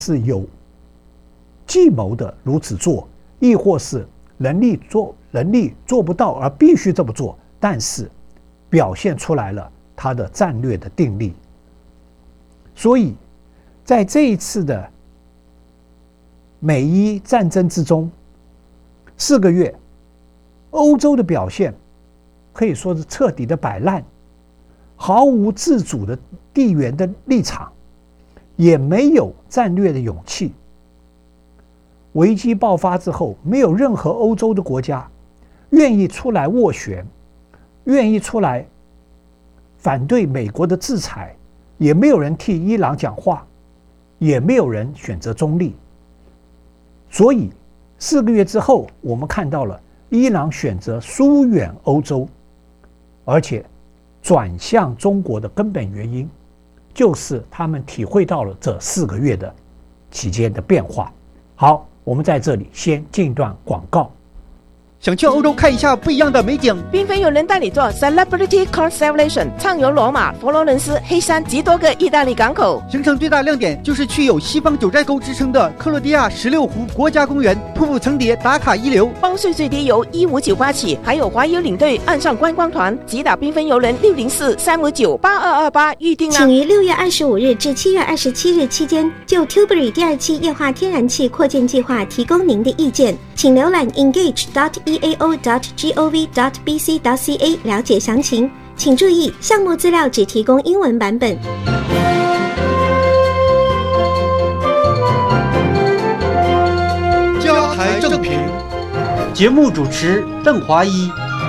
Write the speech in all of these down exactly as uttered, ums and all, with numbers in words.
是有计谋的如此做，亦或是能力做能力做不到而必须这么做，但是表现出来了他的战略的定力。所以在这一次的美伊战争之中，四个月欧洲的表现可以说是彻底的摆烂，毫无自主的地缘的立场，也没有战略的勇气。危机爆发之后，没有任何欧洲的国家愿意出来斡旋，愿意出来反对美国的制裁，也没有人替伊朗讲话，也没有人选择中立。所以四个月之后，我们看到了伊朗选择疏远欧洲，而且转向中国的根本原因，就是他们体会到了这四个月的期间的变化。好，我们在这里先进一段广告。 想去欧洲看一下不一样的美景， 缤纷游轮带你做 Celebrity Constellation， 畅游罗马、佛罗伦斯、黑山及多个意大利港口。 行程最大亮点就是去有西方九寨沟之称的克罗地亚十六湖国家公园，瀑布层叠，打卡一流。 包税最低由一五九八起，还有华游领队岸上观光团，即打缤纷游轮六零四三五九八二二八预定啊！ 请于六月二十五日至七月二十七日期间，就 Tilbury 第二期液化天然气扩建计划提供您的意见，请浏览 engage dot e a o dot gov dot b c dot c a 了解详情。请注意，项目资料只提供英文版本。 加台正评，节目主持邓华一。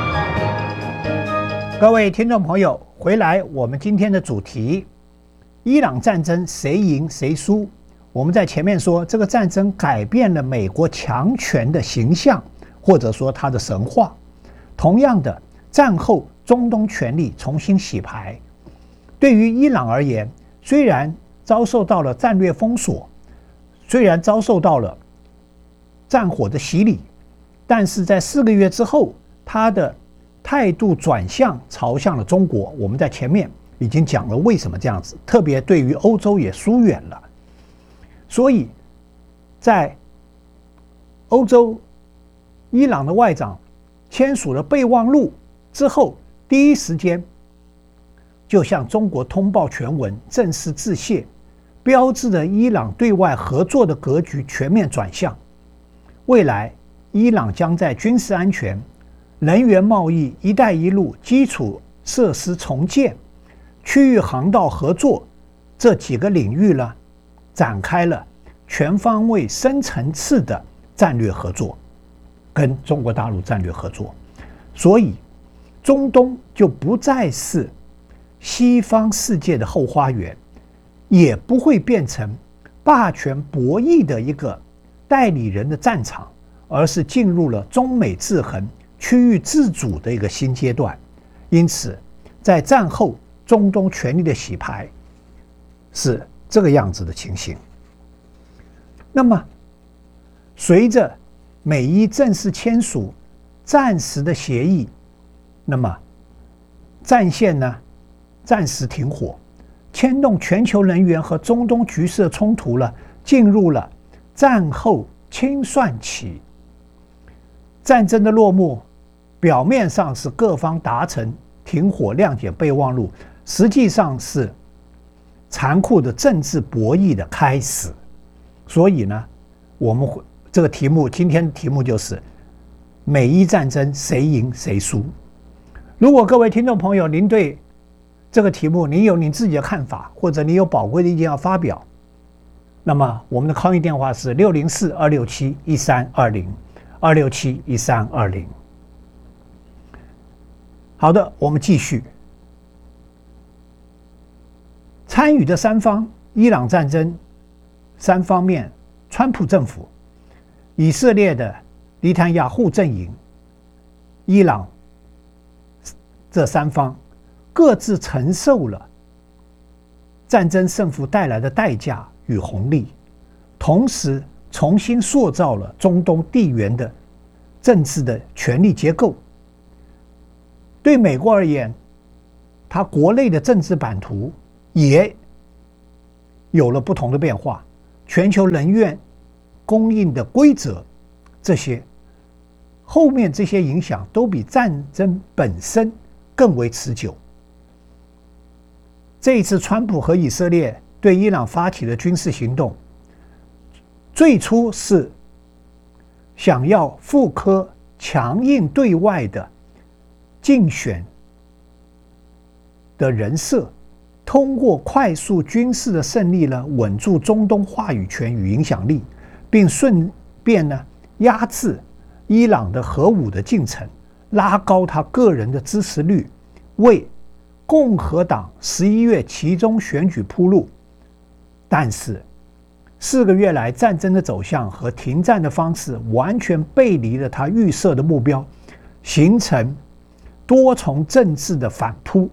各位听众朋友，回来我们今天的主题：伊朗战争谁赢谁输？我们在前面说，这个战争改变了美国强权的形象，或者说它的神话。同样的，战后中东权力重新洗牌。对于伊朗而言，虽然遭受到了战略封锁，虽然遭受到了战火的洗礼，但是在四个月之后，他的态度转向朝向了中国。我们在前面已经讲了为什么这样子，特别对于欧洲也疏远了。所以在欧洲，伊朗的外长签署了备忘录之后，第一时间就向中国通报全文，正式致谢，标志着伊朗对外合作的格局全面转向。未来伊朗将在军事安全、能源贸易、一带一路、基础设施重建、区域航道合作这几个领域呢，展开了全方位深层次的战略合作，跟中国大陆战略合作。所以中东就不再是西方世界的后花园，也不会变成霸权博弈的一个代理人的战场，而是进入了中美制衡、区域自主的一个新阶段。因此在战后中东权力的洗牌是这个样子的情形。那么随着美伊正式签署暂时的协议，那么战线呢暂时停火，牵动全球能源和中东局势的冲突了进入了战后清算期。战争的落幕表面上是各方达成停火谅解备忘录，实际上是残酷的政治博弈的开始。所以呢，我们这个题目今天的题目就是美伊战争谁赢谁输。如果各位听众朋友您对这个题目您有您自己的看法，或者你有宝贵的意见要发表，那么我们的 call in 电话是六零四二六七一三二零 二六七一三二零。好的，我们继续。参与的三方，伊朗战争三方面，川普政府、以色列的尼坦雅胡阵营、伊朗这三方各自承受了战争胜负带来的代价与红利，同时重新塑造了中东地缘的政治的权力结构。对美国而言，它国内的政治版图也有了不同的变化， 全球能源供应的规则，这些后面这些影响都比战争本身更为持久。这一次川普和以色列对伊朗发起的军事行动，最初是想要复刻强硬对外的竞选的人设，通过快速军事的胜利呢，稳住中东话语权与影响力，并顺便呢压制伊朗的核武的进程，拉高他个人的支持率，为共和党十一月期中选举铺路。但是四个月来战争的走向和停战的方式完全背离了他预设的目标，形成多重政治的反扑。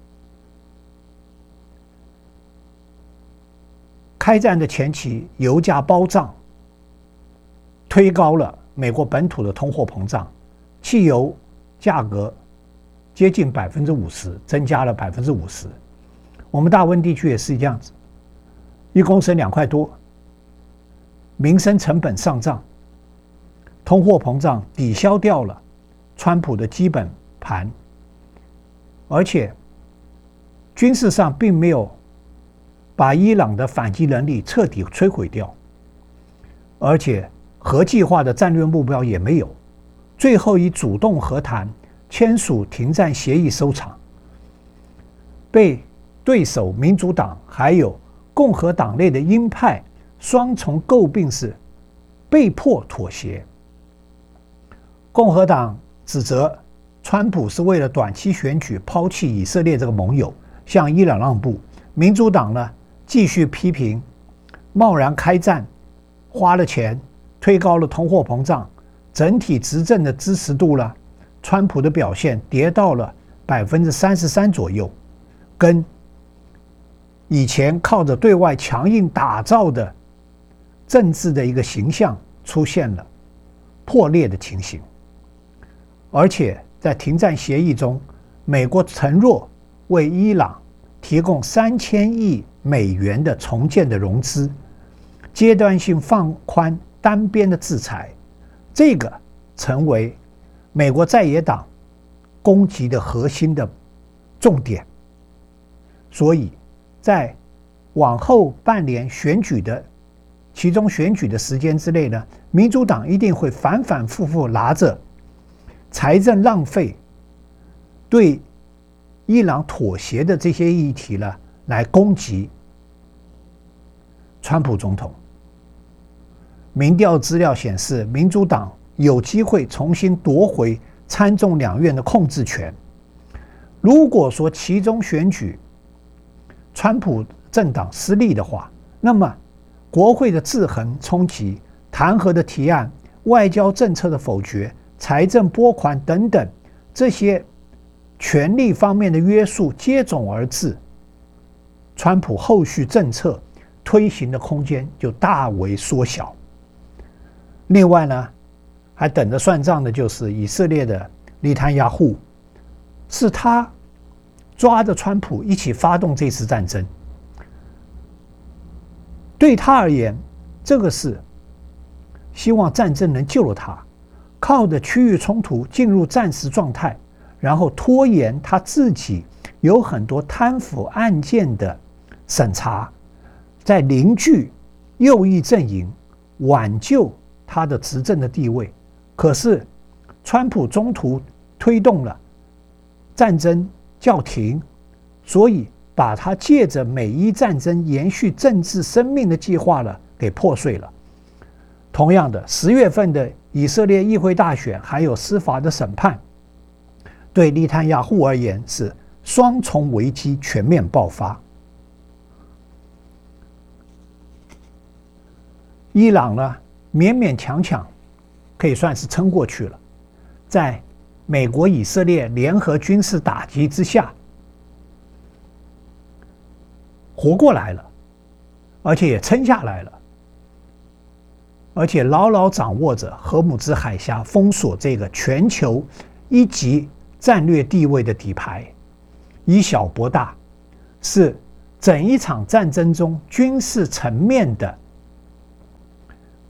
开战的前期，油价暴涨，推高了美国本土的通货膨胀，汽油价格接近百分之五十，增加了百分之五十。我们大温地区也是这样子，一公升两块多，民生成本上涨，通货膨胀抵消掉了川普的基本盘，而且军事上并没有把伊朗的反击能力彻底摧毁掉，而且核计划的战略目标也没有，最后以主动和谈签署停战协议收场，被对手民主党还有共和党内的鹰派双重诟病是被迫妥协。共和党指责川普是为了短期选举抛弃以色列这个盟友，向伊朗让步。民主党呢继续批评贸然开战，花了钱推高了通货膨胀，整体执政的支持度呢，川普的表现跌到了百分之三十三左右，跟以前靠着对外强硬打造的政治的一个形象出现了破裂的情形。而且在停战协议中，美国承诺为伊朗提供三千亿美元的重建的融资，阶段性放宽单边的制裁，这个成为美国在野党攻击的核心的重点。所以在往后半年选举的其中选举的时间之内呢，民主党一定会反反复复拿着财政浪费对伊朗妥协的这些议题呢来攻击川普总统。民调资料显示，民主党有机会重新夺回参众两院的控制权。如果说其中选举川普政党失利的话，那么国会的制衡冲击、弹劾的提案、外交政策的否决、财政拨款等等这些权力方面的约束接踵而至，川普后续政策推行的空间就大为缩小。另外呢，还等着算账的就是以色列的内塔尼亚胡，是他抓着川普一起发动这次战争。对他而言，这个是希望战争能救了他，靠着区域冲突进入战时状态，然后拖延他自己有很多贪腐案件的审查，在凝聚右翼阵营，挽救他的执政的地位。可是川普中途推动了战争叫停，所以把他借着美伊战争延续政治生命的计划了给破碎了。同样的，十月份的以色列议会大选还有司法的审判，对内塔尼亚胡而言是双重危机全面爆发。伊朗呢勉勉强强可以算是撑过去了，在美国以色列联合军事打击之下活过来了，而且也撑下来了，而且牢牢掌握着荷姆兹海峡封锁这个全球一级战略地位的底牌，以小博大，是整一场战争中军事层面的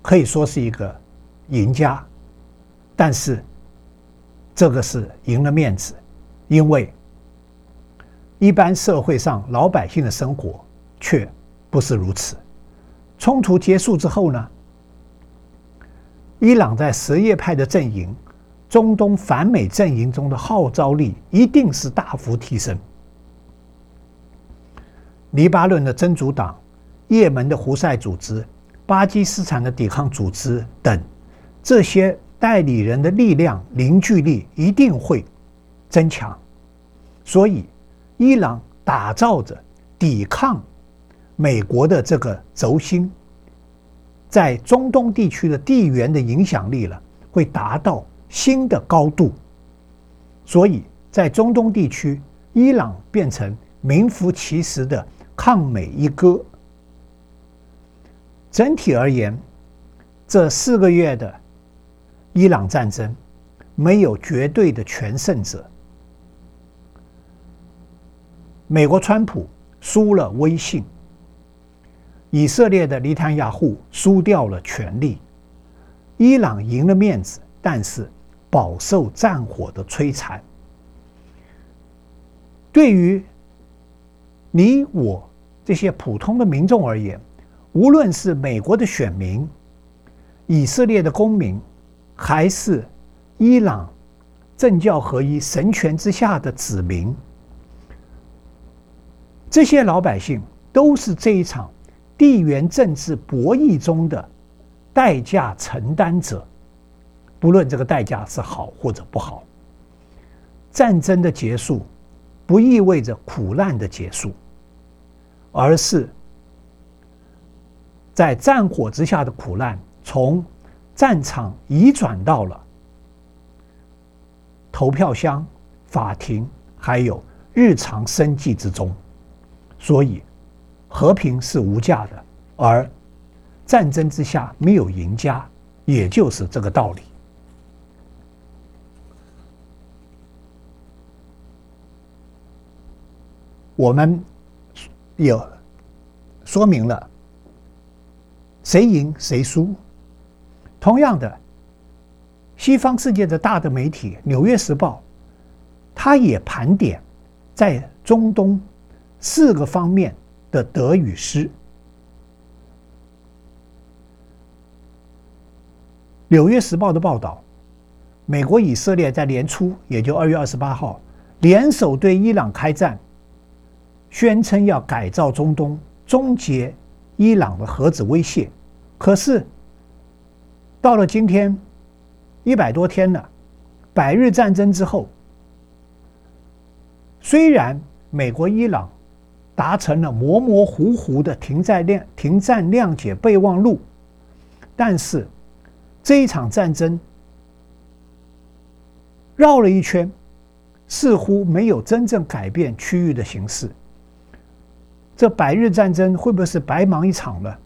可以说是一个赢家，但是这个是赢了面子，因为一般社会上老百姓的生活却不是如此。冲突结束之后呢，伊朗在什叶派的阵营、中东反美阵营中的号召力一定是大幅提升。黎巴嫩的真主党、也门的胡塞组织、巴基斯坦的抵抗组织等，这些代理人的力量凝聚力一定会增强。所以伊朗打造着抵抗美国的这个轴心，在中东地区的地缘的影响力了，会达到新的高度。所以在中东地区，伊朗变成名副其实的抗美一哥。整体而言，这四个月的伊朗战争没有绝对的全胜者。美国川普输了威信，以色列的尼坦雅胡输掉了权力，伊朗赢了面子，但是饱受战火的摧残。对于你我这些普通的民众而言，无论是美国的选民、以色列的公民，还是伊朗政教合一、神权之下的子民，这些老百姓都是这一场地缘政治博弈中的代价承担者，不论这个代价是好或者不好。战争的结束不意味着苦难的结束，而是在战火之下的苦难从战场移转到了投票箱、法庭，还有日常生计之中。所以和平是无价的，而战争之下没有赢家，也就是这个道理。我们有说明了谁赢谁输。同样的，西方世界的大的媒体《纽约时报》，它也盘点在中东四个方面的得与失。《纽约时报》的报道，美国、以色列在年初，也就二月二十八号，联手对伊朗开战，宣称要改造中东，终结伊朗的核子威胁。可是到了今天，一百多天了，百日战争之后，虽然美国、伊朗达成了模模糊糊的停战谅停战谅解备忘录，但是这一场战争绕了一圈，似乎没有真正改变区域的形势。这百日战争会不会是白忙一场了？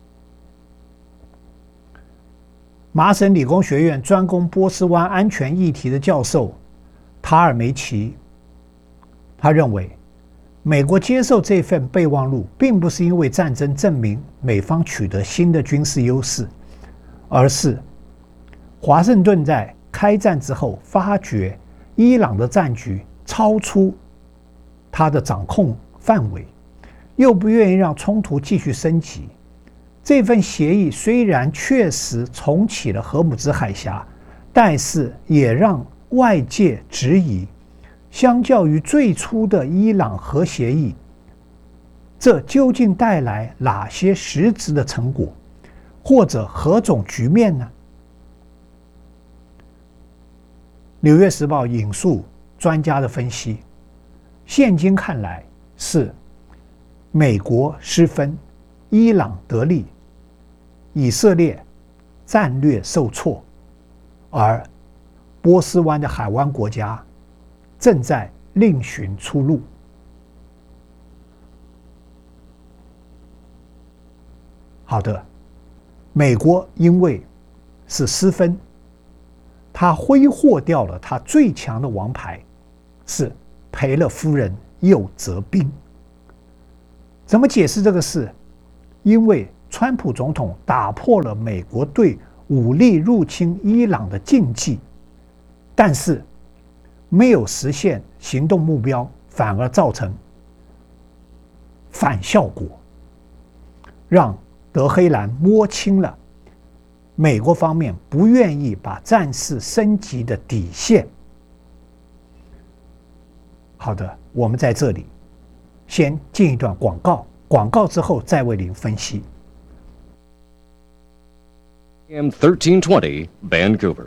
麻省理工学院专攻波斯湾安全议题的教授塔尔梅奇，他认为美国接受这份备忘录，并不是因为战争证明美方取得新的军事优势，而是华盛顿在开战之后发觉伊朗的战局超出他的掌控范围，又不愿意让冲突继续升级。这份协议虽然确实重启了荷姆兹海峡，但是也让外界质疑，相较于最初的伊朗核协议，这究竟带来哪些实质的成果，或者何种局面呢？纽约时报引述专家的分析，现今看来是美国失分，伊朗得利，以色列战略受挫，而波斯湾的海湾国家正在另寻出路。好的，美国因为是失分，他挥霍掉了他最强的王牌，是赔了夫人又折兵。怎么解释这个事？因为川普总统打破了美国对武力入侵伊朗的禁忌，但是没有实现行动目标，反而造成反效果，让德黑兰摸清了美国方面不愿意把战事升级的底线。好的，我们在这里先进一段广告，广告之后再为您分析。 A M thirteen twenty Vancouver。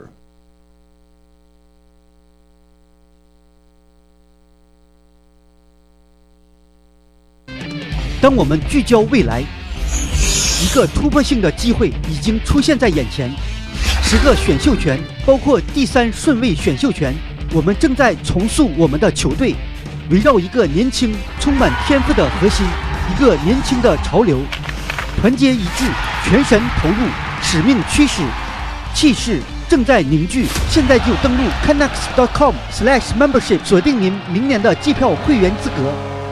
当我们聚焦未来，一个突破性的机会已经出现在眼前。十个选秀权，包括第三顺位选秀权，我们正在重塑我们的球队，围绕一个年轻、充满天赋的核心，一个年轻的潮流，团结一致，全神投入，使命驱使，气势正在凝聚。现在就登录 canucks dot com slash membership， 锁定您明年的季票会员资格。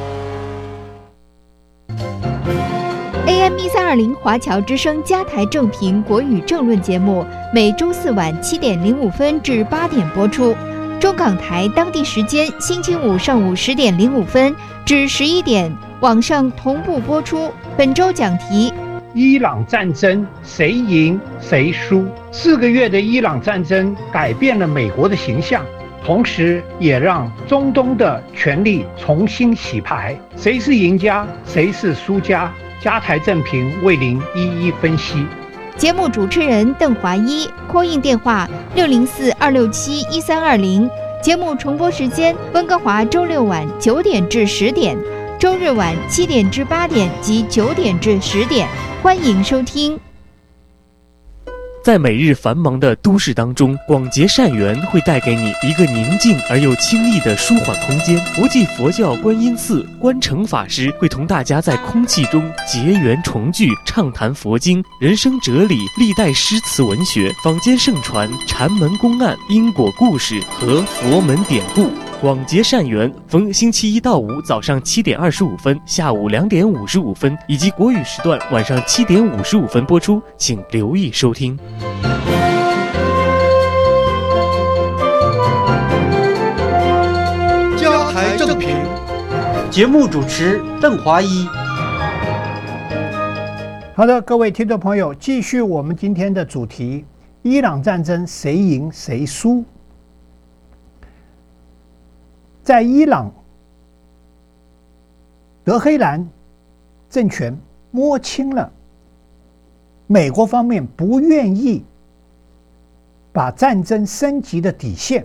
A M 一三二零华侨之声加台正评国语政论节目，每周四晚七点零五分至八点播出。中港台当地时间星期五上午十点零五分至十一点，网上同步播出。本周讲题： 伊朗战争谁赢谁输？四个月的伊朗战争改变了美国的形象，同时也让中东的权力重新洗牌。谁是赢家，谁是输家？加台正评为您一一分析。 节目主持人邓华一，call in电话六零四二六七一三二零。节目重播时间：温哥华周六晚九点至十点，周日晚七点至八点及九点至十点。欢迎收听。 在每日繁忙的都市当中，广结善缘会带给你一个宁静而又清丽的舒缓空间。国际佛教观音寺观诚法师会同大家在空气中结缘重聚，畅谈佛经、人生哲理、历代诗词文学、坊间盛传禅门公案、因果故事和佛门典故。广结善缘，逢星期一到五早上七点二十五分、下午两点五十五分以及国语时段晚上七点五十五分播出，请留意收听。 加台正评，节目主持邓华一。 好的，各位听众朋友，继续我们今天的主题：伊朗战争谁赢谁输？在伊朗，德黑兰政权摸清了美国方面不愿意把战争升级的底线，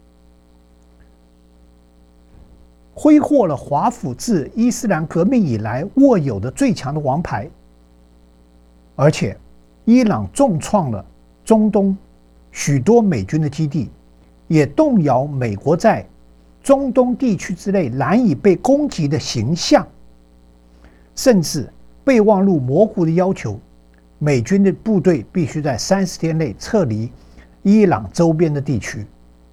挥霍了华府自伊斯兰革命以来握有的最强的王牌，而且伊朗重创了中东许多美军的基地，也动摇美国在中东地区之内难以被攻击的形象，甚至备忘录模糊的要求美军的部队必须在三十天内撤离伊朗周边的地区。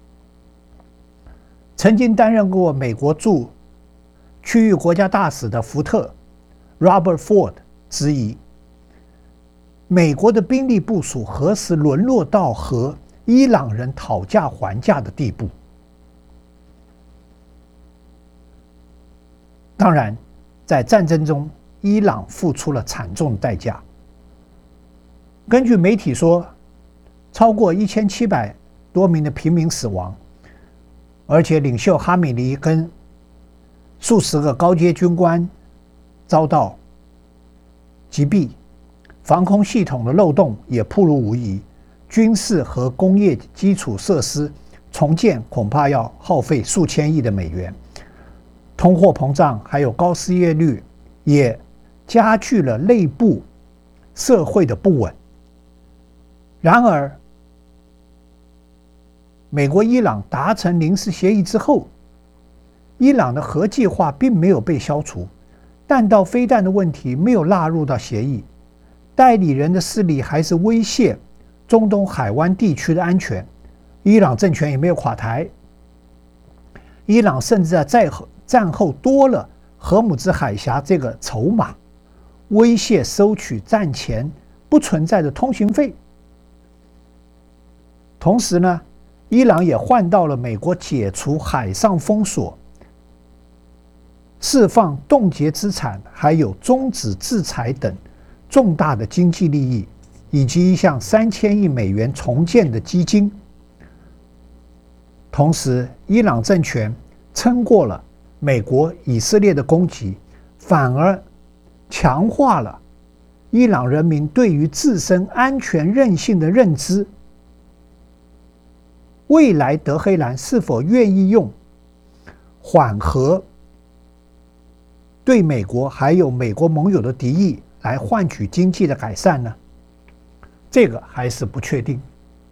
曾经担任过美国驻区域国家大使的福特 Robert Ford 质疑，美国的兵力部署何时沦落到和伊朗人讨价还价的地步？当然，在战争中，伊朗付出了惨重的代价。根据媒体说，超过一千七百多名的平民死亡，而且领袖哈米尼跟数十个高阶军官遭到击毙，防空系统的漏洞也暴露无遗，军事和工业基础设施重建恐怕要耗费数千亿的美元。通货膨胀还有高失业率也加剧了内部社会的不稳。然而，美国伊朗达成临时协议之后，伊朗的核计划并没有被消除，弹道飞弹的问题没有纳入到协议，代理人的势力还是威胁中东海湾地区的安全，伊朗政权也没有垮台。伊朗甚至在战后战后多了荷姆兹海峡这个筹码， 威胁收取战前不存在的通行费。同时呢，伊朗也换到了美国解除海上封锁、释放冻结资产，还有终止制裁等重大的经济利益，以及一项三千亿美元重建的基金。同时，伊朗政权撑过了美国、以色列的攻击，反而强化了伊朗人民对于自身安全韧性的认知。未来德黑兰是否愿意用缓和对美国还有美国盟友的敌意来换取经济的改善呢？这个还是不确定。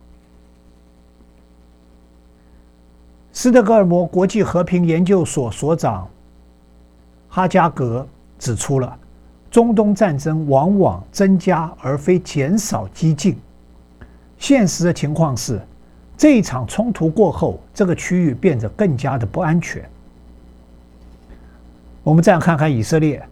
斯德哥尔摩国际和平研究所所长哈加格指出了，中东战争往往增加而非减少激进。现实的情况是，这一场冲突过后，这个区域变得更加的不安全。我们再看看以色列，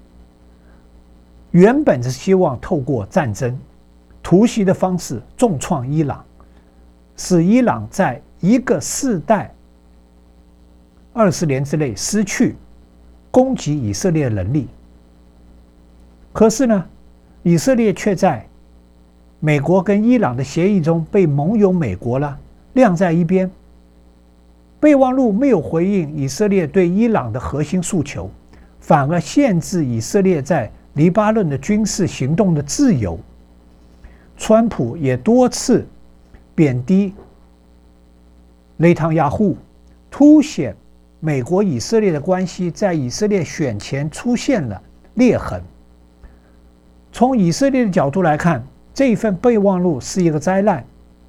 原本是希望透过战争、突袭的方式重创伊朗，使伊朗在一个世代、二十年之内失去攻击以色列的能力。可是呢，以色列却在美国跟伊朗的协议中被盟友美国了晾在一边。备忘录没有回应以色列对伊朗的核心诉求，反而限制以色列在黎巴嫩的军事行动的自由。川普也多次贬低内塔尼亚胡，凸显美国以色列的关系在以色列选前出现了裂痕。从以色列的角度来看，这份备忘录是一个灾难。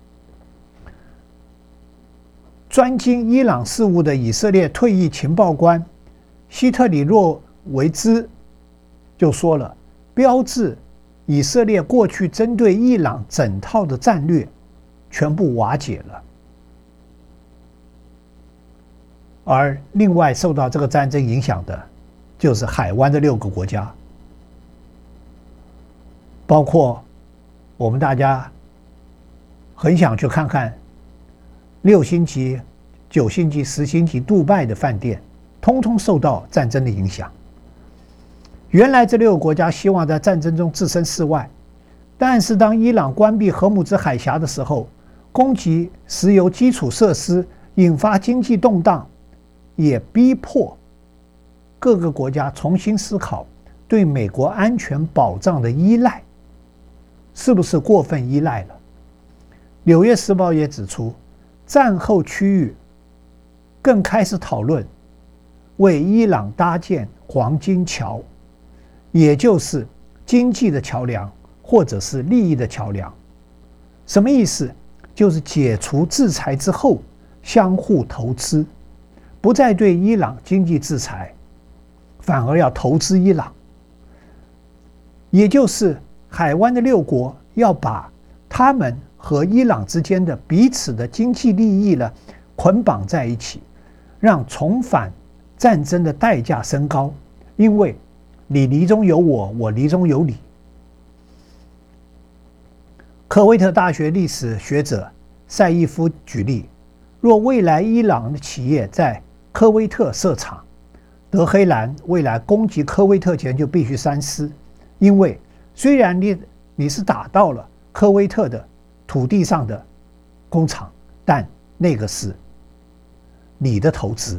专精伊朗事务的以色列退役情报官希特里洛维兹就说了，标志以色列过去针对伊朗整套的战略全部瓦解了。而另外受到这个战争影响的就是海湾的六个国家，包括我们大家很想去看看六星级、九星级、十星级杜拜的饭店，通通受到战争的影响。原来这六个国家希望在战争中置身事外，但是当伊朗关闭荷姆兹海峡的时候，攻击石油基础设施，引发经济动荡，也逼迫各个国家重新思考对美国安全保障的依赖是不是过分依赖了。纽约时报也指出，战后区域更开始讨论为伊朗搭建黄金桥，也就是经济的桥梁或者是利益的桥梁。什么意思？就是解除制裁之后相互投资，不再对伊朗经济制裁，反而要投资伊朗。也就是海湾的六国要把他们和伊朗之间的彼此的经济利益呢捆绑在一起，让重返战争的代价升高，因为你泥中有我，我泥中有你。科威特大学历史学者赛义夫举例，若未来伊朗的企业在科威特设厂，德黑兰未来攻击科威特前就必须三思，因为虽然你你是打到了科威特的土地上的工厂，但那个是你的投资，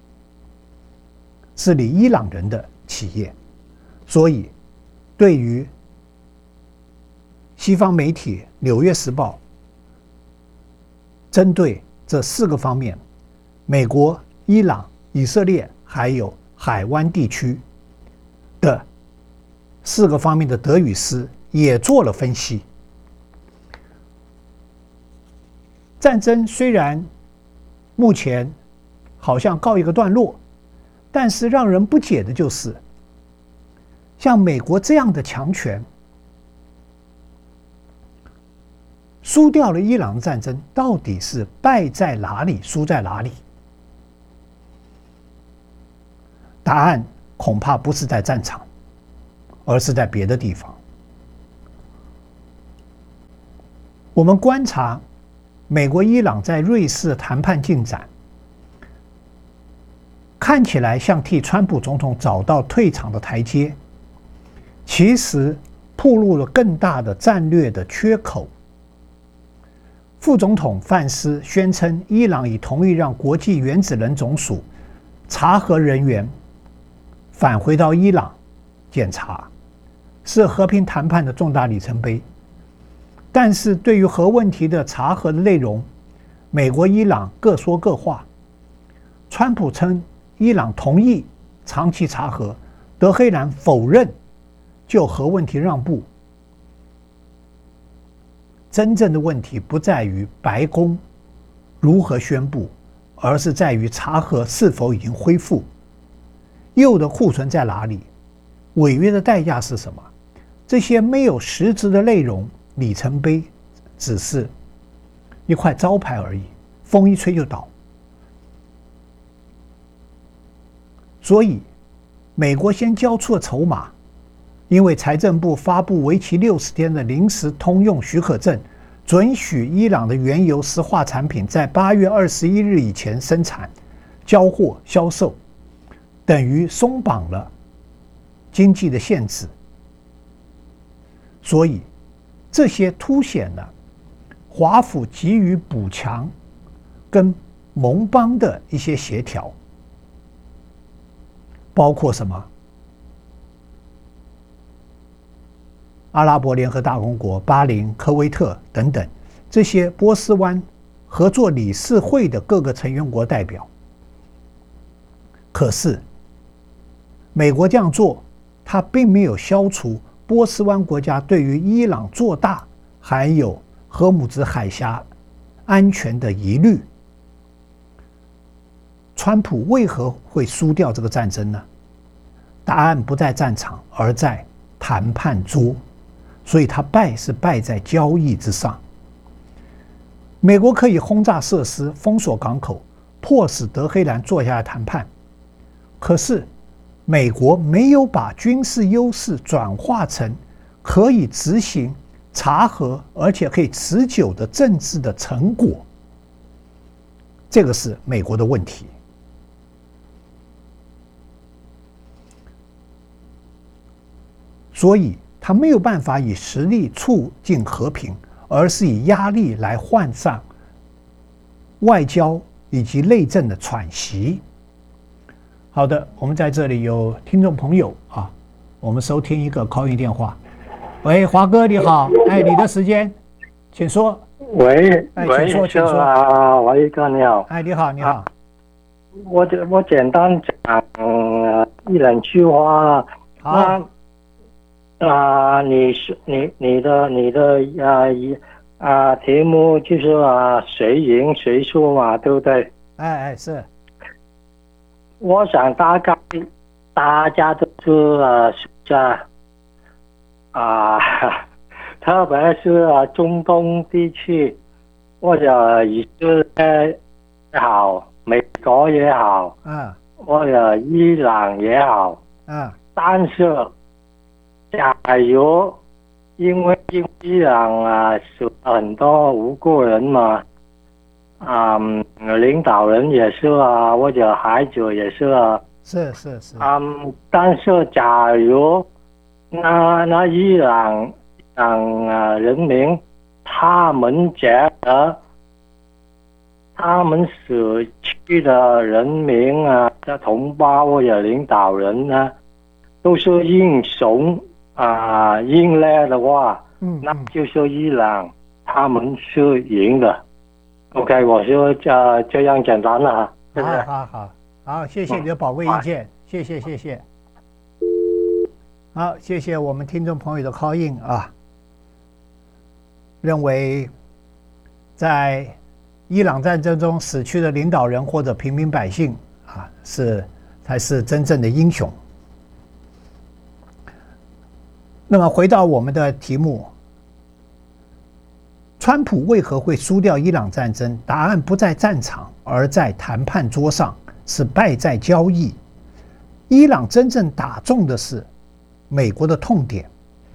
是你伊朗人的企业。所以对于西方媒体《纽约时报》针对这四个方面，美国、伊朗、以色列还有海湾地区的四个方面的得与失也做了分析。战争虽然目前好像告一个段落，但是让人不解的就是，像美国这样的强权输掉了伊朗的战争，到底是败在哪里，输在哪里？答案恐怕不是在战场， 而是在别的地方。我们观察美国、伊朗在瑞士的谈判进展，看起来像替川普总统找到退场的台阶，其实暴露了更大的战略的缺口。副总统范斯宣称，伊朗已同意让国际原子能总署查核人员返回到伊朗检查，是和平谈判的重大里程碑。但是对于核问题的查核的内容，美国、伊朗各说各话。川普称伊朗同意长期查核，德黑兰否认就核问题让步。真正的问题不在于白宫如何宣布，而是在于查核是否已经恢复，铀的库存在哪里，违约的代价是什么。这些没有实质的内容，里程碑只是一块招牌而已，风一吹就倒。所以美国先交出了筹码，因为财政部发布为期六十天的临时通用许可证，准许伊朗的原油石化产品在八月二十一日以前生产、交货、销售，等于松绑了经济的限制。所以这些凸显了华府急于补强跟盟邦的一些协调，包括什么？阿拉伯联合大公国、巴林、科威特等等这些波斯湾合作理事会的各个成员国代表。可是美国这样做，它并没有消除波斯湾国家对于伊朗做大还有荷姆兹海峡安全的疑虑。川普为何会输掉这个战争呢？答案不在战场，而在谈判桌。所以他败是败在交易之上。美国可以轰炸设施、封锁港口，迫使德黑兰坐下来谈判。可是美国没有把军事优势转化成可以执行查核，而且可以持久的政治的成果。这个是美国的问题。所以他没有办法以实力促进和平，而是以压力来换上外交以及内政的喘息。好的，我们在这里有听众朋友啊，我们收听一个 call in 电话。喂，华哥你好，哎，你的时间，请说。 喂， 哎，请说，请说。 啊，华一哥你好。 哎，你好，你好。啊、 我我简单讲、嗯、一两句话。 好。 啊，你是你你的你的啊一啊题目就是啊谁赢谁输嘛，对不对？ 哎哎是。 我想大概大家都是啊在啊，特别是啊中东地区或者以色列也好，美国也好， 嗯， 或者伊朗也好， 嗯， 但是。假如因为伊朗啊死了很多无辜人嘛，啊、嗯，领导人也是啊，或者孩子也是啊， 是是是， 嗯，但是假如那那伊朗伊朗啊人民他们觉得他们死去的人民啊的同胞或者领导人呢都是英雄。啊，赢了的话， 嗯， 那就是伊朗他们是赢的。OK， 我就这这样简单了。 好好好好，谢谢你的宝贵意见，嗯、谢谢谢谢。好，谢谢我们听众朋友的 call in 啊，认为在伊朗战争中死去的领导人或者平民百姓啊，是才是真正的英雄。那么回到我们的题目，川普为何会输掉伊朗战争？答案不在战场，而在谈判桌上，是败在交易。伊朗真正打中的是美国的痛点。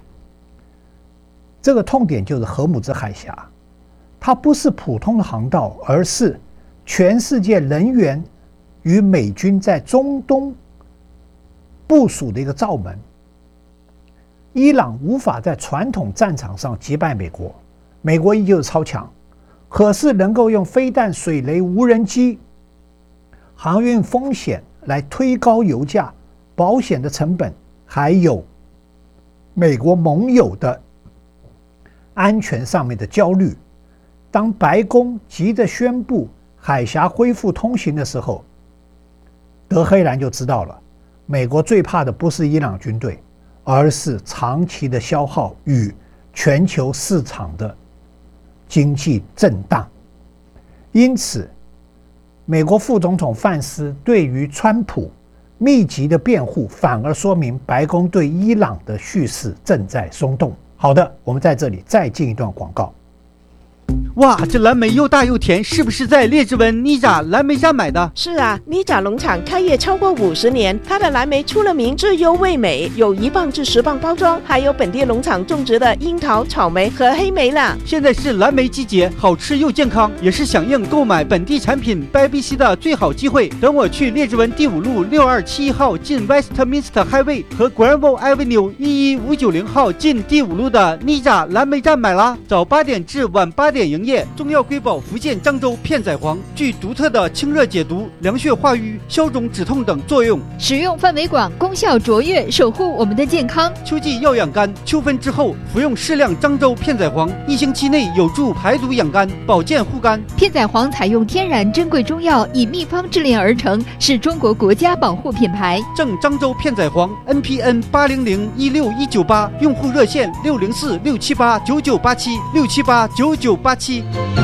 这个痛点就是荷姆兹海峡，它不是普通的航道，而是全世界人员与美军在中东部署的一个罩门。伊朗无法在传统战场上击败美国，美国依旧是超强，可是能够用飞弹、水雷、无人机、航运风险来推高油价、保险的成本，还有美国盟友的安全上面的焦虑。当白宫急着宣布海峡恢复通行的时候，德黑兰就知道了，美国最怕的不是伊朗军队，而是长期的消耗与全球市场的经济震荡。因此，美国副总统范斯对于川普密集的辩护，反而说明白宫对伊朗的叙事正在松动。好的，我们在这里再进一段广告。 哇，这蓝莓又大又甜，是不是在列治文妮扎蓝莓站买的？ 是啊，妮扎农场开业超过五十年，它的蓝莓出了名质优味美，有一磅至十磅包装，还有本地农场种植的樱桃、草莓和黑莓啦。 现在是蓝莓季节，好吃又健康，也是响应购买本地产品 B B C 的最好机会。等我去列治文第五路六二七一号进 Westminster Highway 和 Granville Avenue 一一五九零号进第五路的妮扎蓝莓站买啦。早八点至晚八点营业。中药瑰宝福建漳州片仔癀具独特的清热解毒、凉血化瘀、消肿止痛等作用， 使用范围广，功效卓越，守护我们的健康。 秋季要养肝，秋分之后服用适量漳州片仔癀，一星期内有助排毒养肝、保健护肝。 片仔癀采用天然珍贵中药，以秘方制炼而成，是中国国家保护品牌。 正漳州片仔癀 N P N 八零零一六一九八，用户热线六零四六七八九九八七六七八九九八七。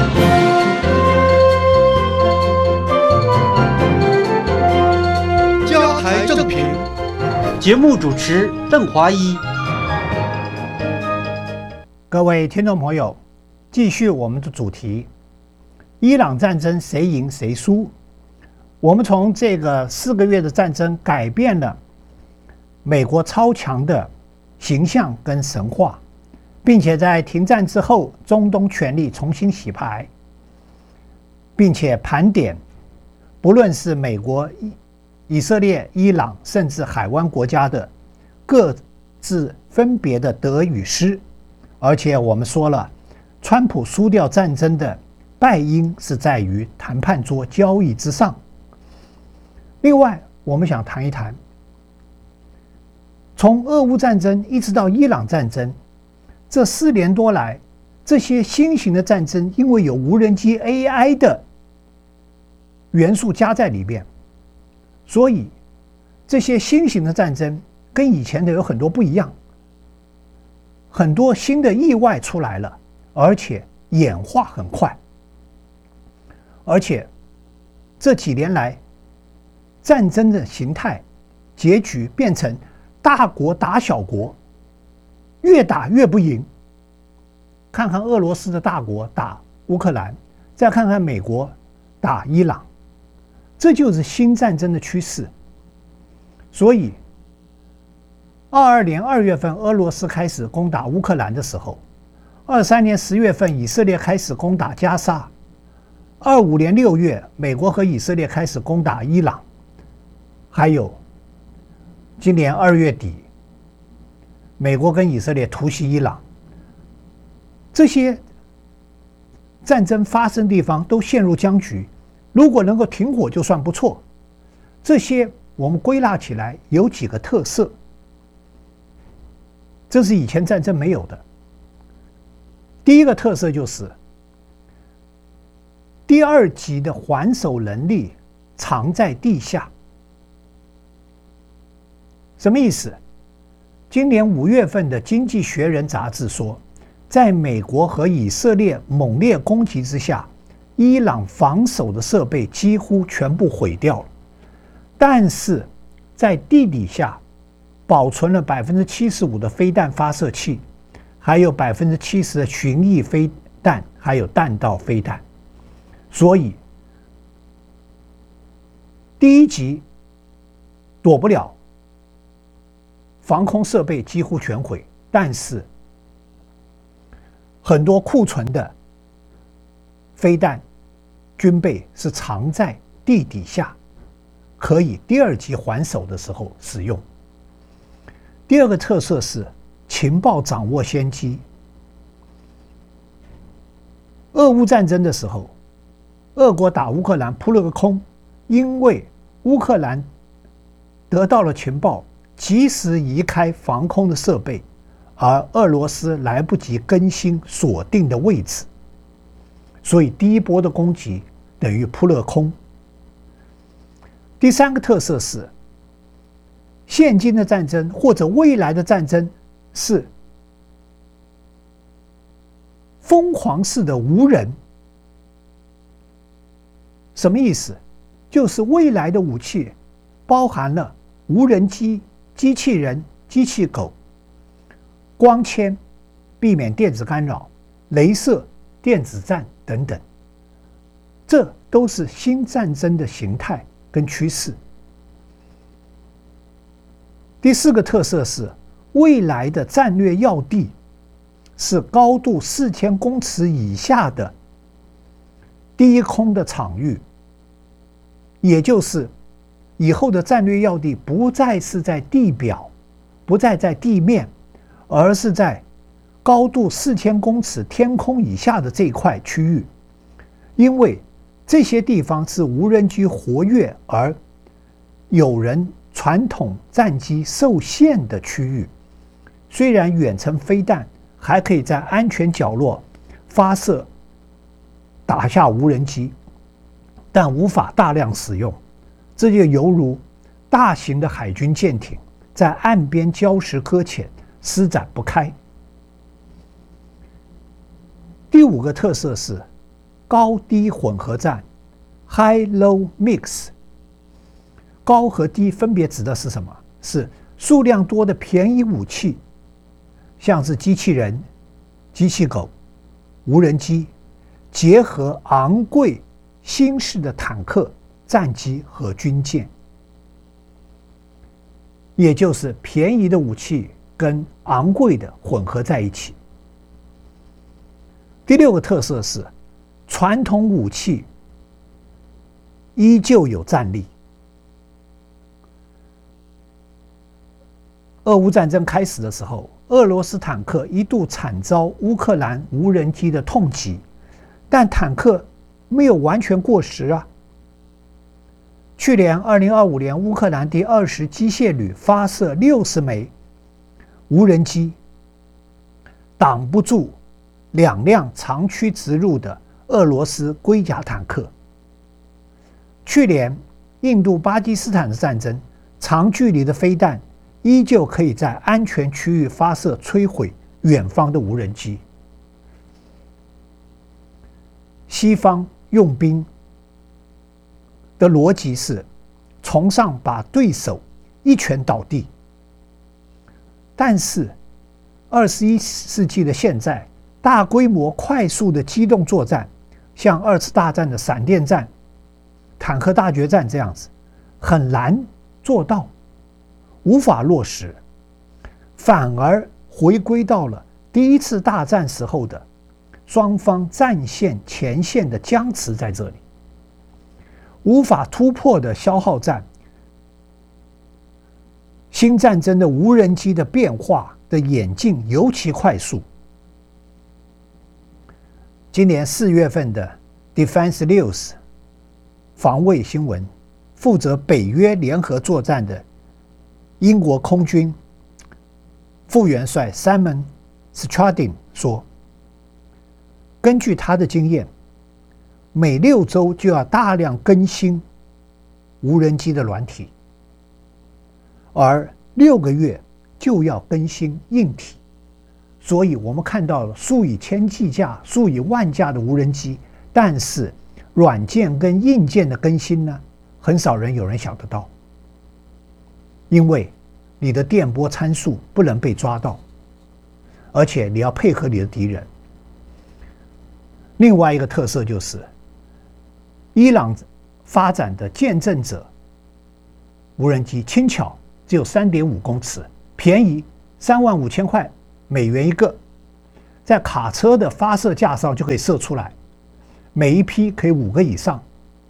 家台正平， 节目主持邓华一。 各位听众朋友，继续我们的主题：伊朗战争谁赢谁输？我们从这个四个月的战争改变了美国超强的形象跟神话，并且在停战之后，中东权力重新洗牌，并且盘点，不论是美国、以色列、伊朗，甚至海湾国家的各自分别的得与失。而且我们说了，川普输掉战争的败因是在于谈判桌交易之上。另外，我们想谈一谈，从俄乌战争一直到伊朗战争，这四年多来，这些新型的战争因为有无人机 A I 的元素加在里面，所以这些新型的战争跟以前的有很多不一样，很多新的意外出来了，而且演化很快。而且这几年来，战争的形态结局变成大国打小国，越打越不赢。看看俄罗斯的大国打乌克兰，再看看美国打伊朗，这就是新战争的趋势。所以二二年二月份俄罗斯开始攻打乌克兰的时候，二三年十月份以色列开始攻打加沙，二五年六月美国和以色列开始攻打伊朗，还有今年二月底美国跟以色列突袭伊朗，这些战争发生地方都陷入僵局，如果能够停火就算不错。这些我们归纳起来有几个特色，这是以前战争没有的。第一个特色就是第二级的还手能力藏在地下。什么意思？今年五月份的《经济学人》杂志说，在美国和以色列猛烈攻击之下，伊朗防守的设备几乎全部毁掉了，但是在地底下保存了百分之七十五的飞弹发射器，还有百分之七十的巡弋飞弹，还有弹道飞弹。所以第一级躲不了， 防空设备几乎全毁，但是很多库存的飞弹军备是藏在地底下，可以第二级还手的时候使用。第二个特色是情报掌握先机。俄乌战争的时候，俄国打乌克兰扑了个空，因为乌克兰得到了情报，及时移开防空的设备，而俄罗斯来不及更新锁定的位置，所以第一波的攻击等于扑了空。第三个特色是，现今的战争或者未来的战争是疯狂式的无人。什么意思？就是未来的武器包含了无人机、机器人、机器狗、光纤，避免电子干扰、雷射、电子战等等，这都是新战争的形态跟趋势。第四个特色是，未来的战略要地是高度四千公尺以下的低空的场域，也就是以后的战略要地不再是在地表，不再在地面，而是在高度四千公尺天空以下的这一块区域，因为这些地方是无人机活跃而有人传统战机受限的区域。虽然远程飞弹还可以在安全角落发射打下无人机，但无法大量使用。这就犹如大型的海军舰艇在岸边礁石搁浅，施展不开。第五个特色是高低混合战 （High-Low Mix）。高和低分别指的是什么？是数量多的便宜武器，像是机器人、机器狗、无人机，结合昂贵新式的坦克、战机和军舰，也就是便宜的武器跟昂贵的混合在一起。第六个特色是传统武器依旧有战力。俄乌战争开始的时候，俄罗斯坦克一度惨遭乌克兰无人机的痛击，但坦克没有完全过时啊。去年二零二五年，乌克兰第二十机械旅发射六十枚无人机，挡不住两辆长驱直入的俄罗斯龟甲坦克。去年印度巴基斯坦的战争，长距离的飞弹依旧可以在安全区域发射，摧毁远方的无人机。西方用兵的逻辑是崇尚把对手一拳倒地，但是二十一世纪的现在，大规模快速的机动作战，像二次大战的闪电战、坦克大决战这样子，很难做到，无法落实，反而回归到了第一次大战时候的双方战线前线的僵持在这里，无法突破的消耗战。新战争的无人机的变化的演进尤其快速。今年四月份的 Defense News 防卫新闻，负责北约联合作战的英国空军副元帅 Simon Stradin 说，根据他的经验，每六周就要大量更新无人机的软体，而六个月就要更新硬体。所以我们看到了数以千计架、数以万架的无人机，但是软件跟硬件的更新呢，很少人有人想得到，因为你的电波参数不能被抓到，而且你要配合你的敌人。另外一个特色就是，伊朗发展的见证者无人机轻巧，只有 三点五公尺， 便宜三万五千块美元一个，在卡车的发射架上就可以射出来，每一批可以五个以上。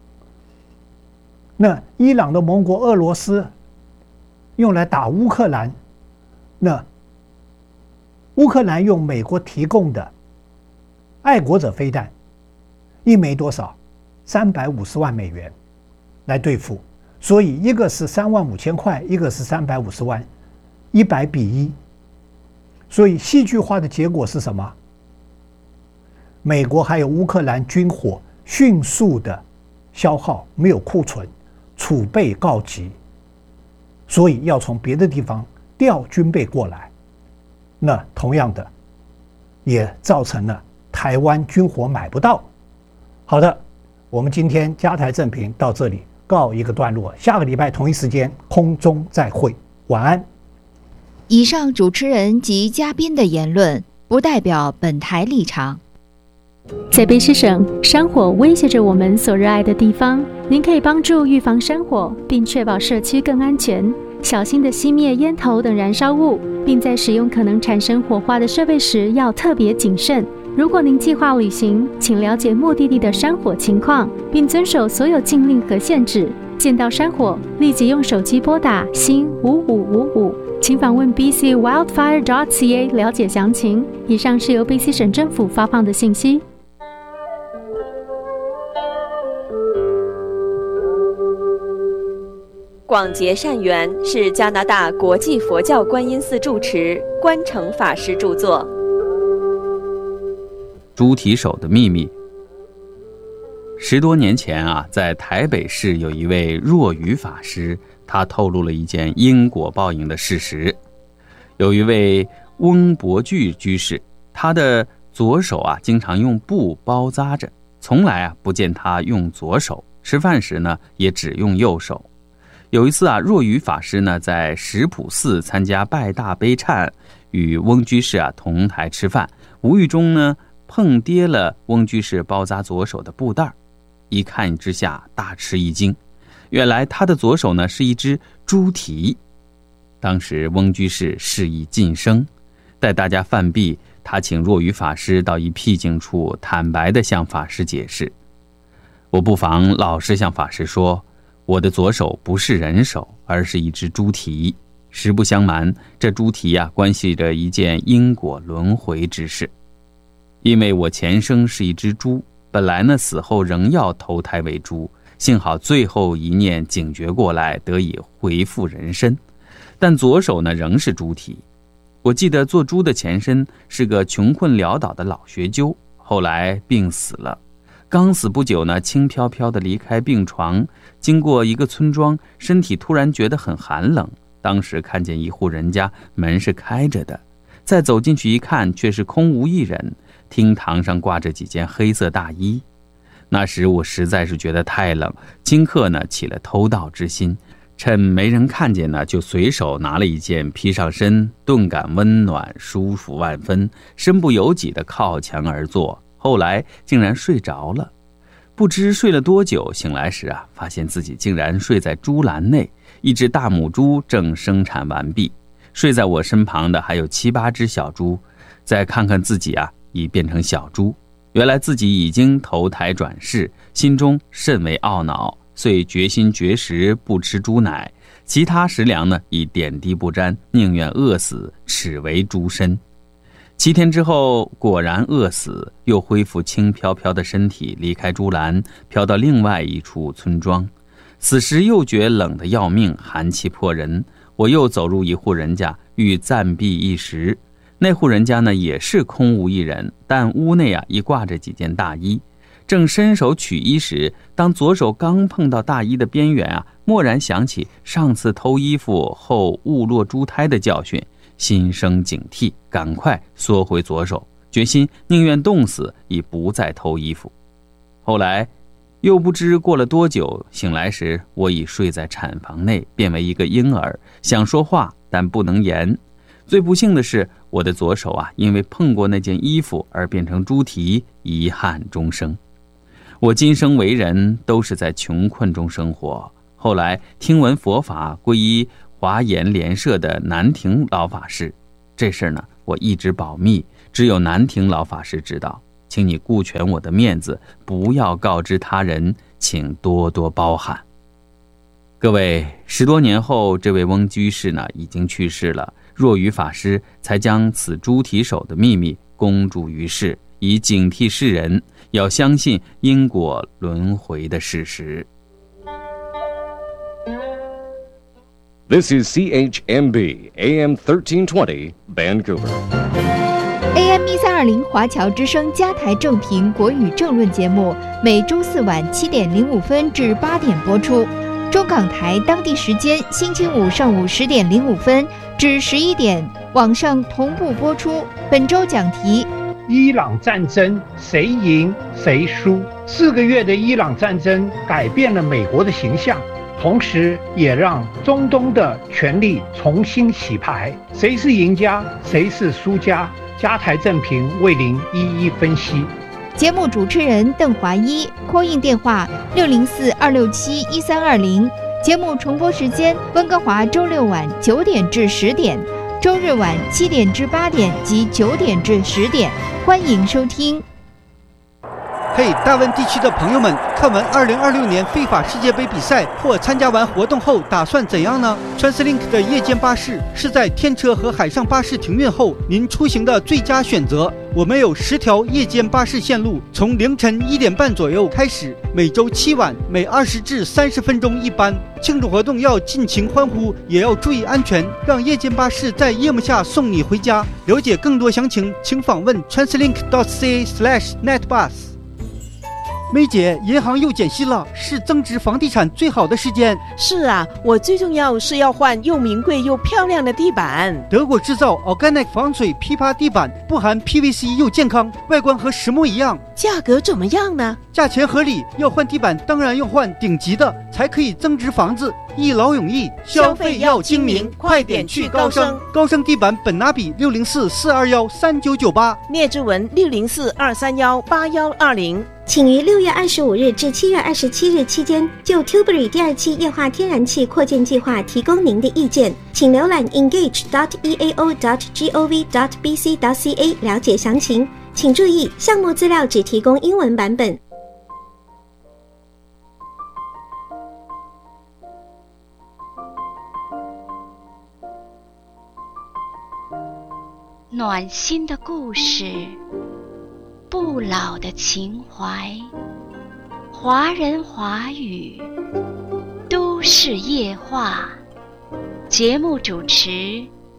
那伊朗的盟国俄罗斯用来打乌克兰，那乌克兰用美国提供的爱国者飞弹，一枚多少？三百五十万美元来对付，所以一个是三万五千块，一个是三百五十万，一百比一。所以戏剧化的结果是什么？美国还有乌克兰军火迅速的消耗，没有库存，储备告急，所以要从别的地方调军备过来。那同样的，也造成了台湾军火买不到。好的，我们今天加台正评到这里告一个段落，下个礼拜同一时间空中再会，晚安。 以上主持人及嘉宾的言论不代表本台立场。 在卑诗省，山火威胁着我们所热爱的地方，您可以帮助预防山火，并确保社区更安全。小心地熄灭烟头等燃烧物，并在使用可能产生火花的设备时要特别谨慎。如果您计划旅行，请了解目的地的山火情况，并遵守所有禁令和限制。见到山火，立即用手机拨打星五五五五，请访问 b c wildfire dot c a 了解详情。以上是由 B C 省政府发放的信息。 广结善缘是加拿大国际佛教观音寺住持关诚法师著作。 猪蹄手的秘密。十多年前啊，在台北市有一位若愚法师，他透露了一件因果报应的事实。有一位翁伯具居士，他的左手啊经常用布包扎着，从来啊不见他用左手，吃饭时呢也只用右手。有一次啊，若愚法师呢在石浦寺参加拜大悲忏，与翁居士啊同台吃饭，无意中呢碰跌了翁居士包扎左手的布袋，一看之下大吃一惊，原来他的左手呢是一只猪蹄。当时翁居士示意噤声，待大家饭毕，他请若愚法师到一僻静处，坦白地向法师解释：我不妨老实向法师说，我的左手不是人手，而是一只猪蹄。实不相瞒，这猪蹄啊，关系着一件因果轮回之事。因为我前生是一只猪，本来呢死后仍要投胎为猪，幸好最后一念警觉过来，得以恢复人身，但左手呢仍是猪蹄。我记得做猪的前身是个穷困潦倒的老学究，后来病死了。刚死不久呢，轻飘飘地离开病床，经过一个村庄，身体突然觉得很寒冷。当时看见一户人家门是开着的，再走进去一看，却是空无一人，厅堂上挂着几件黑色大衣。那时我实在是觉得太冷，顷刻呢起了偷盗之心，趁没人看见呢，就随手拿了一件披上身，顿感温暖，舒服万分，身不由己地靠墙而坐。后来竟然睡着了，不知睡了多久，醒来时啊，发现自己竟然睡在猪栏内，一只大母猪正生产完毕，睡在我身旁的还有七八只小猪。再看看自己啊，已变成小猪，原来自己已经投胎转世，心中甚为懊恼，遂决心绝食，不吃猪奶，其他食粮呢已点滴不沾，宁愿饿死，耻为猪身。七天之后果然饿死，又恢复轻飘飘的身体，离开猪栏，飘到另外一处村庄。此时又觉冷得要命，寒气迫人，我又走入一户人家，欲暂避一时。那户人家呢也是空无一人，但屋内啊已挂着几件大衣。正伸手取衣时，当左手刚碰到大衣的边缘啊，蓦然想起上次偷衣服后误落猪胎的教训，心生警惕，赶快缩回左手，决心宁愿冻死，已不再偷衣服。后来又不知过了多久，醒来时我已睡在产房内，变为一个婴儿，想说话但不能言。最不幸的是，我的左手啊，因为碰过那件衣服而变成猪蹄，遗憾终生。我今生为人，都是在穷困中生活。后来听闻佛法，皈依华严莲社的南亭老法师。这事儿呢，我一直保密，只有南亭老法师知道，请你顾全我的面子，不要告知他人，请多多包涵。各位，十多年后，这位翁居士呢已经去世了，若愚法师才将此猪蹄手的秘密公诸于世，以警惕世人要相信因果轮回的事实。 This is C H M B A M thirteen twenty Vancouver. A M 一三二零华侨之声加台正频国语政论节目，每周四晚七点零五分至八点播出。中港台当地时间星期五上午十点零五分至十一点，网上同步播出。本周讲题： 伊朗战争谁赢谁输？四个月的伊朗战争改变了美国的形象，同时也让中东的权力重新洗牌。谁是赢家，谁是输家？加台正频为您一一分析。 节目主持人邓华一 ，call in 电话六零四二六七一三二零。节目重播时间：温哥华周六晚九点至十点，周日晚七点至八点及九点至十点。欢迎收听。 嘿，大温地区的朋友们，看完二零二六年非法世界杯比赛或参加完活动后打算怎样呢？ TransLink 的夜间巴士是在天车和海上巴士停运后您出行的最佳选择。我们有十条夜间巴士线路，从凌晨一点半左右开始，每周七晚，每二十至三十分钟一班。庆祝活动要尽情欢呼，也要注意安全，让夜间巴士在夜幕下送你回家。了解更多详情，请访问 translink dot c a slash net bus。梅姐，银行又减息了，是增值房地产最好的时间。 是啊，我最重要是要换又名贵又漂亮的地板。 德国制造 Organic 防水批发地板，不含 P V C 又健康，外观和实木一样。 价格怎么样呢？ 价钱合理，要换地板当然要换顶级的，才可以增值房子。一劳永逸， 消费要精明，快点去高升。 高升地板本拿比六零四四二幺三九九八， 聂志文六零四二三幺八幺二零。 请于六月二十五日至七月二十七日期间，就 Tilbury 第二期液化天然气扩建计划提供您的意见，请浏览 engage dot e a o dot gov dot b c dot c a 了解详情。请注意，项目资料只提供英文版本。 暖心的故事，不老的情怀，华人华语，都市夜话。节目主持